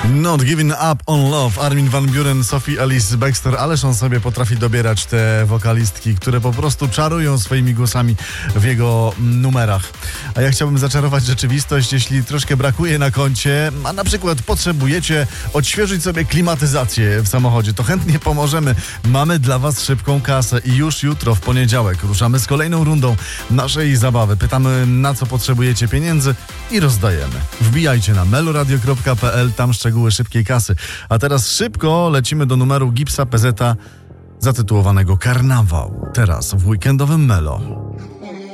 Not Giving Up on Love, Armin van Buuren, Sophie Ellis Bextor, ależ on sobie potrafi dobierać te wokalistki, które po prostu czarują swoimi głosami w jego numerach. A ja chciałbym zaczarować rzeczywistość, jeśli troszkę brakuje na koncie, a na przykład potrzebujecie odświeżyć sobie klimatyzację w samochodzie, to chętnie pomożemy. Mamy dla Was szybką kasę i już jutro w poniedziałek ruszamy z kolejną rundą naszej zabawy. Pytamy, na co potrzebujecie pieniędzy i rozdajemy. Wbijajcie na meloradio.pl, tam szczegóły szybkiej kasy. A teraz szybko lecimy do numeru Gipsa PZ zatytułowanego Karnawał. Teraz w weekendowym Melo.